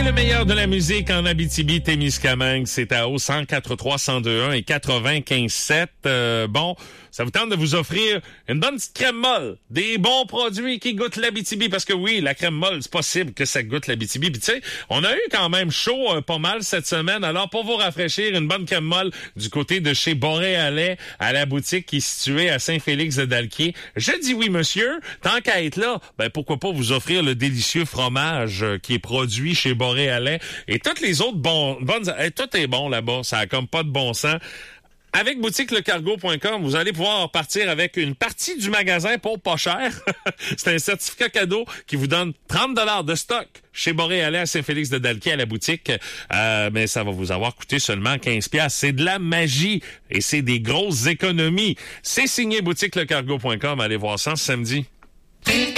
le meilleur de la musique en Abitibi-Témiscamingue, c'est à au 104.3, 102.1 et 95.7. Bon, ça vous tente de vous offrir une bonne petite crème molle, des bons produits qui goûtent l'Abitibi, parce que oui, la crème molle, c'est possible que ça goûte l'Abitibi. Puis tu sais, on a eu quand même chaud pas mal cette semaine, alors pour vous rafraîchir, une bonne crème molle du côté de chez Boréalais, à la boutique qui est située à Saint-Félix-de-Dalquier. Je dis oui, monsieur, tant qu'à être là, ben pourquoi pas vous offrir le délicieux fromage qui est produit chez Boréalais et toutes les autres bonnes... tout est bon là-bas, ça a comme pas de bon sens. Avec boutiquelecargo.com, vous allez pouvoir partir avec une partie du magasin pour pas cher. C'est un certificat cadeau qui vous donne 30$ de stock chez Boréalais à Saint-Félix-de-Dalquier à la boutique. Mais ça va vous avoir coûté seulement 15$. C'est de la magie et c'est des grosses économies. C'est signé boutiquelecargo.com. Allez voir ça ce samedi.